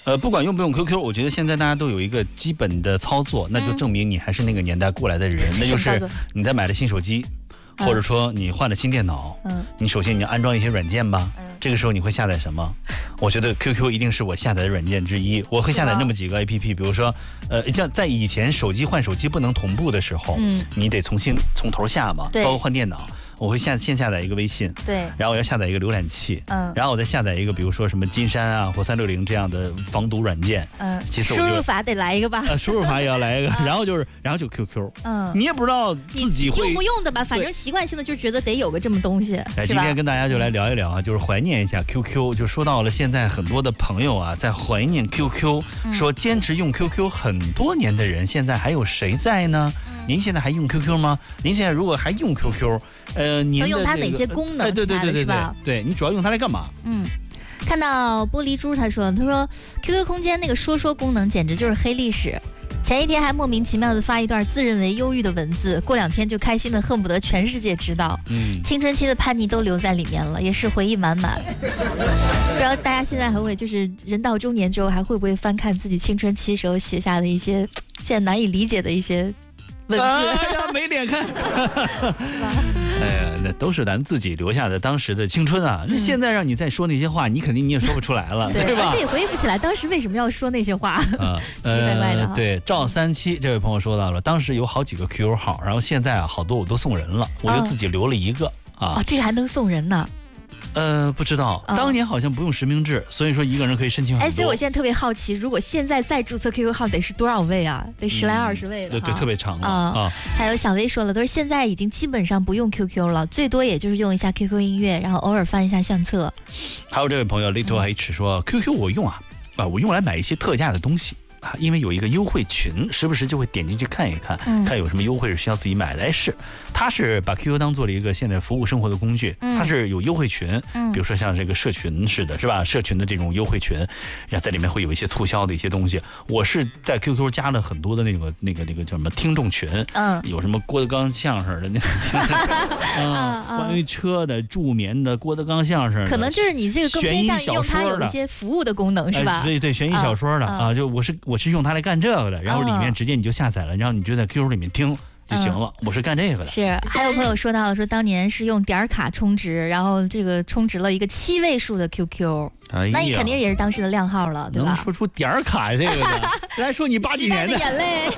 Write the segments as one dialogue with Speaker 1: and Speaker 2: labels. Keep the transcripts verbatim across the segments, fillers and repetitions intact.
Speaker 1: 呃，不管用不用 Q Q， 我觉得现在大家都有一个基本的操作，那就证明你还是那个年代过来的人，嗯、那就是你在买了新手机。或者说你换了新电脑，嗯，你首先你要安装一些软件吧，嗯，这个时候你会下载什么？我觉得 Q Q 一定是我下载的软件之一，我会下载那么几个 A P P， 比如说，呃，像在以前手机换手机不能同步的时候，嗯，你得重新从头下嘛，包括换电脑。我会下先下载一个微信，对，然后我要下载一个浏览器，嗯，然后我再下载一个，比如说什么金山啊或三六零这样的防毒软件，嗯，其次输
Speaker 2: 入法得来一个吧，
Speaker 1: 呃，输入法也要来一个，然后就是，然后就 Q Q， 嗯，你也不知道自己会
Speaker 2: 用不用的吧，反正习惯性的就觉得得有个这么东西。
Speaker 1: 来，今天跟大家就来聊一聊啊，就是怀念一下 Q Q， 就说到了现在很多的朋友啊，在怀念 Q Q， 说坚持用 Q Q 很多年的人，现在还有谁在呢？您现在还用 Q Q 吗？您现在如果还用 Q Q， 呃，您的、这个、
Speaker 2: 都用它哪些功能？
Speaker 1: 哎，对对对对对，对你主要用它来干嘛？
Speaker 2: 嗯，看到玻璃珠他说，他说 Q Q 空间那个说说功能简直就是黑历史。前一天还莫名其妙的发一段自认为忧郁的文字，过两天就开心的恨不得全世界知道。嗯，青春期的叛逆都留在里面了，也是回忆满满。不知道大家现在还会就是人到中年之后还会不会翻看自己青春期时候写下的一些现在难以理解的一些文字？
Speaker 1: 哎呀，没脸看。哎呀，那都是咱自己留下的当时的青春啊！那、嗯、现在让你再说那些话，你肯定你也说不出来了，对, 对吧？
Speaker 2: 而且也回忆不起来当时为什么要说那些话。啊，
Speaker 1: 呃，对，赵三七这位朋友说到了，当时有好几个 Q Q 号，然后现在啊，好多我都送人了，我就自己留了一个、嗯、啊。
Speaker 2: 哦，这个还能送人呢？
Speaker 1: 呃，不知道，当年好像不用实名制，所以说一个人可以申请很多。
Speaker 2: 哎，所以我现在特别好奇，如果现在再注册 Q Q 号，得是多少位啊？得十来二十位的、嗯。
Speaker 1: 对对，特别长啊、
Speaker 2: 啊。还有小薇说了，都是现在已经基本上不用 Q Q 了，最多也就是用一下 Q Q 音乐，然后偶尔翻一下相册。
Speaker 1: 还有这位朋友 Little H 说、嗯、，Q Q 我用啊，啊，我用来买一些特价的东西。因为有一个优惠群，时不时就会点进去看一看，嗯、看有什么优惠是需要自己买的。哎，是，他是把 Q Q 当做了一个现在服务生活的工具，他、嗯、是有优惠群，嗯、比如说像这个社群似的，是吧？社群的这种优惠群，然后在里面会有一些促销的一些东西。我是在 Q Q 加了很多的那个那个那个叫什么听众群，嗯，有什么郭德纲相声的那个，啊，关于车的、助眠的、郭德纲相声的，
Speaker 2: 可能就是你这个更偏向于用它有一些服务的功能，是吧？
Speaker 1: 对、哎、对，悬疑小说的、嗯、啊，就我是我。我是用它来干这个的，然后里面直接你就下载了，然后你就在 Q Q 里面听就行了。嗯、我是干这个的。
Speaker 2: 是，还有朋友说到了，说当年是用点卡充值，然后这个充值了一个七位数的 Q Q，、哎、那你肯定也是当时的靓号了，对吧？
Speaker 1: 能说出点卡这个的，来说你八几年的。
Speaker 2: 时代的眼泪。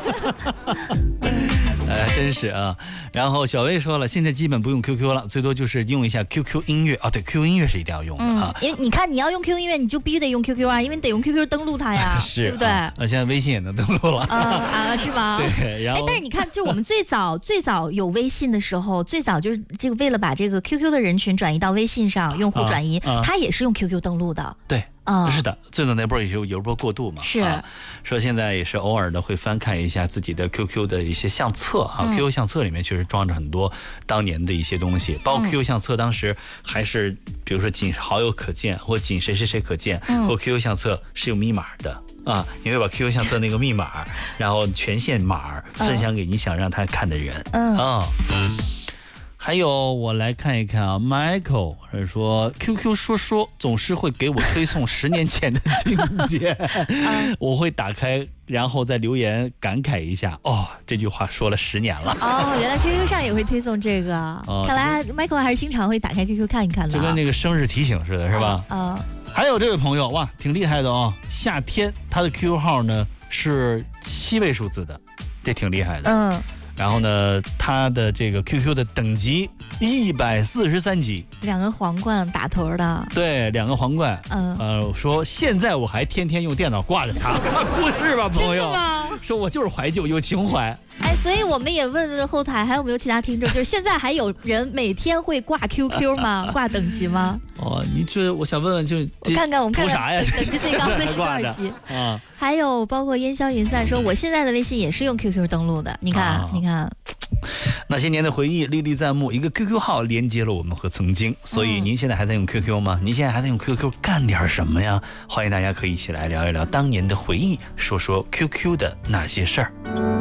Speaker 1: 哎，真是啊！然后小薇说了，现在基本不用 Q Q 了，最多就是用一下 Q Q 音乐啊。对 ，Q Q 音乐是一定要用的啊、
Speaker 2: 嗯，因为你看你要用 Q Q 音乐，你就必须得用 Q Q 啊，因为你得用 Q Q 登录它呀，
Speaker 1: 是，
Speaker 2: 对不对？
Speaker 1: 啊，现在微信也能登录了。
Speaker 2: 啊啊，是吗？
Speaker 1: 对，然后，
Speaker 2: 哎，但是你看，就我们最早最早有微信的时候，最早就是这个为了把这个 Q Q 的人群转移到微信上，用户转移，他、啊啊、也是用 Q Q 登录的。
Speaker 1: 对。啊，是的，最早那波也有有一波过渡嘛，
Speaker 2: 是、
Speaker 1: 啊、说现在也是偶尔的会翻看一下自己的 Q Q 的一些相册啊、嗯、，Q Q 相册里面确实装着很多当年的一些东西，包括 Q Q 相册当时还是比如说仅好友可见或仅谁谁谁可见，嗯、或 Q Q 相册是有密码的啊，你会把 Q Q 相册那个密码，然后权限码分享给你想让他看的人，嗯啊。还有我来看一看啊 ，Michael 说 Q Q 说说总是会给我推送十年前的经典，我会打开，然后再留言感慨一下。哦，这句话说了十年了。
Speaker 2: 哦，原来 Q Q 上也会推送这个，哦、看来 Michael 还是经常会打开 Q Q 看一看的、啊，
Speaker 1: 就跟那个生日提醒似的，是吧？啊、哦。还有这位朋友哇，挺厉害的哦，夏天他的 Q Q 号呢是七位数字的，这挺厉害的。嗯。然后呢，他的这个 Q Q 的等级一百四十三级，
Speaker 2: 两个皇冠打头的，
Speaker 1: 对，两个皇冠。嗯，呃，说现在我还天天用电脑挂着它，不是吧，朋友？
Speaker 2: 真的吗？
Speaker 1: 说我就是怀旧，有情怀。
Speaker 2: 哎，所以我们也问问后台还有没有其他听众，就是现在还有人每天会挂 Q Q 吗？挂等级吗？
Speaker 1: 哦，你这我想问问，就
Speaker 2: 我看看我们看看
Speaker 1: 图啥呀？
Speaker 2: 等级最高的是多少级啊？还有包括烟消云散说，我现在的微信也是用 Q Q 登录的，你看，啊、你看。
Speaker 1: 那些年的回忆历历在目，一个 Q Q 号连接了我们和曾经，所以您现在还在用 Q Q 吗？您现在还在用 Q Q 干点什么呀？欢迎大家可以一起来聊一聊当年的回忆，说说 Q Q 的那些事儿。